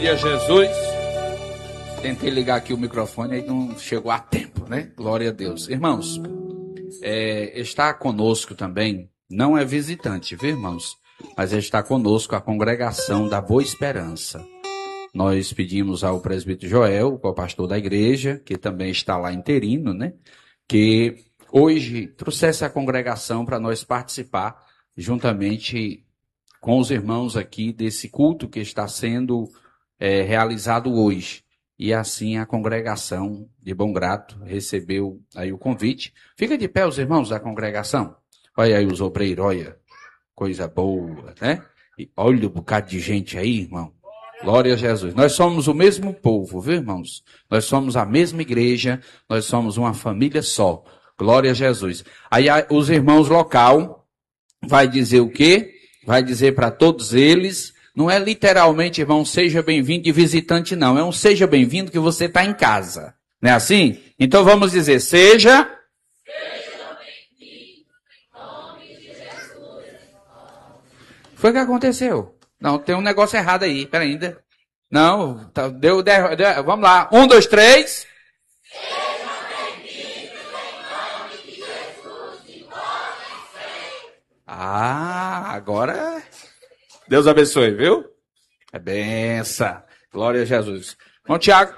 Glória a Jesus. Tentei ligar aqui o microfone e não chegou a tempo, né? Glória a Deus. Irmãos, está conosco também, não é visitante, viu, irmãos? Mas está conosco a congregação da Boa Esperança. Nós pedimos ao presbítero Joel, que é o pastor da igreja, que também está lá interino, né? Que hoje trouxesse a congregação para nós participar juntamente com os irmãos aqui desse culto que está sendo realizado hoje. E assim a congregação, de bom grado, recebeu aí o convite. Fica de pé os irmãos da congregação. Olha aí os obreiros, olha, coisa boa, né? E olha o bocado de gente aí, irmão. Glória a Jesus. Nós somos o mesmo povo, viu, irmãos? Nós somos a mesma igreja, nós somos uma família só. Glória a Jesus. Aí os irmãos local vai dizer o quê? Vai dizer para todos eles, não é literalmente, irmão, seja bem-vindo de visitante, não. É um seja bem-vindo que você está em casa. Não é assim? Então vamos dizer, seja bem-vindo em nome de Jesus. Foi o que aconteceu. Não, tem um negócio errado aí. Pera ainda. Não, deu, vamos lá. 1, 2, 3. Agora Deus abençoe, viu? É benção. Glória a Jesus. Bom, Tiago.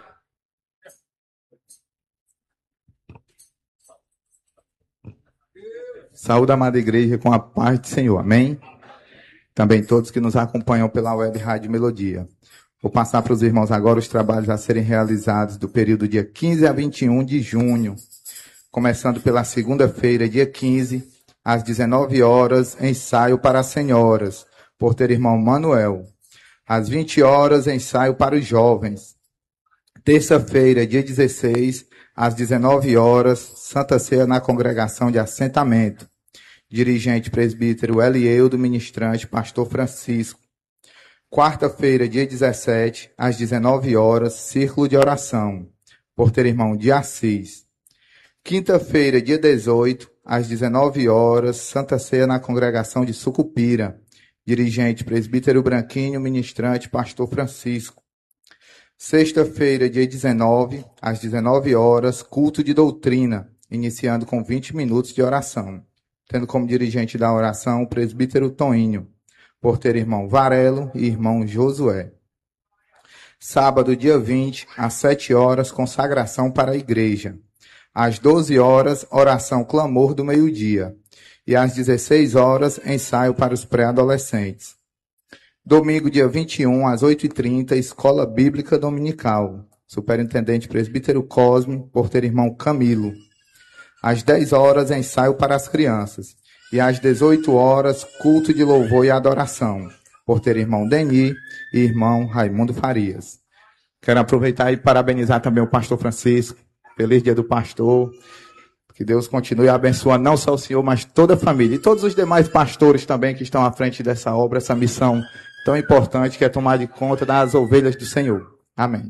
Saúde, amada igreja, com a paz do Senhor. Amém? Também todos que nos acompanham pela web Rádio Melodia. Vou passar para os irmãos agora os trabalhos a serem realizados do período dia 15 a 21 de junho. Começando pela segunda-feira, dia 15, às 19 horas, ensaio para as senhoras, porteiro irmão Manuel. Às 20 horas, ensaio para os jovens. Terça-feira, dia 16, às 19 horas, Santa Ceia na congregação de assentamento. Dirigente presbítero Elieudo, ministrante pastor Francisco. Quarta-feira, dia 17, às 19 horas, círculo de oração, porteiro irmão de Assis. Quinta-feira, dia 18, às 19 horas, Santa Ceia na congregação de Sucupira. Dirigente presbítero Branquinho, ministrante pastor Francisco. Sexta-feira, dia 19, às 19 horas, culto de doutrina, iniciando com 20 minutos de oração. Tendo como dirigente da oração o presbítero Toninho, porteiro irmão Varelo e irmão Josué. Sábado, dia 20, às 7 horas, consagração para a igreja. Às 12 horas, oração clamor do meio-dia. E às 16 horas, ensaio para os pré-adolescentes. Domingo, dia 21, às 8h30, escola bíblica dominical. Superintendente presbítero Cosme, porteiro irmão Camilo. Às 10 horas, ensaio para as crianças. E às 18 horas, culto de louvor e adoração. Porteiro irmão Deni e irmão Raimundo Farias. Quero aproveitar e parabenizar também o pastor Francisco. Feliz dia do pastor. Que Deus continue abençoando não só o senhor, mas toda a família. E todos os demais pastores também que estão à frente dessa obra, essa missão tão importante que é tomar de conta das ovelhas do Senhor. Amém.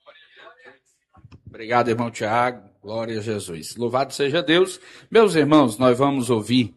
Obrigado, irmão Tiago. Glória a Jesus. Louvado seja Deus. Meus irmãos, nós vamos ouvir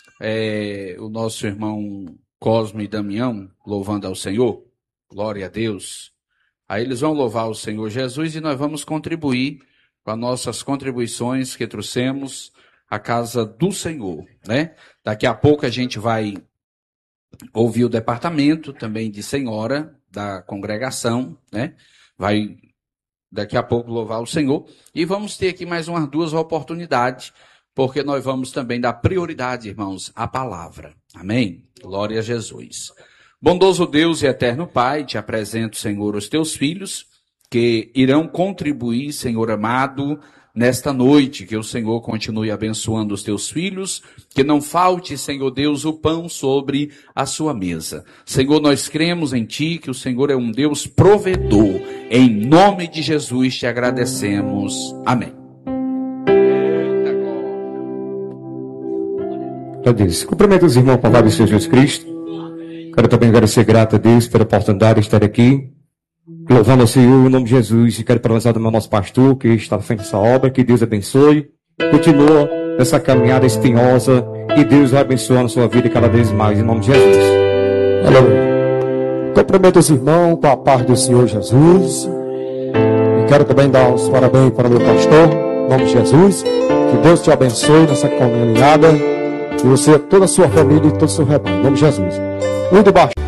o nosso irmão Cosme e Damião louvando ao Senhor. Glória a Deus. Aí eles vão louvar o Senhor Jesus e nós vamos contribuir com as nossas contribuições que trouxemos à casa do Senhor, né? Daqui a pouco a gente vai ouvir o departamento também de senhora da congregação, né? Vai daqui a pouco louvar o Senhor. E vamos ter aqui mais umas 2 oportunidades, porque nós vamos também dar prioridade, irmãos, à palavra. Amém? Glória a Jesus. Bondoso Deus e eterno Pai, te apresento, Senhor, os teus filhos, que irão contribuir, Senhor amado, nesta noite, que o Senhor continue abençoando os teus filhos, que não falte, Senhor Deus, o pão sobre a sua mesa. Senhor, nós cremos em Ti, que o Senhor é um Deus provedor. Em nome de Jesus te agradecemos. Amém. A Deus. Cumprimento os irmãos com a palavra de Jesus Cristo. Quero também agradecer grato a Deus pela oportunidade de estar aqui, louvando ao Senhor em nome de Jesus. E quero parabenizar também o nosso pastor que está à frente dessa obra. Que Deus abençoe. Continua nessa caminhada espinhosa e Deus vai abençoando a sua vida cada vez mais em nome de Jesus. Aleluia. Cumprimento os irmãos com a paz do Senhor Jesus. E quero também dar os parabéns para o meu pastor, em nome de Jesus. Que Deus te abençoe nessa caminhada. E você, toda a sua família e todo o seu rebanho, em nome de Jesus. Muito baixo.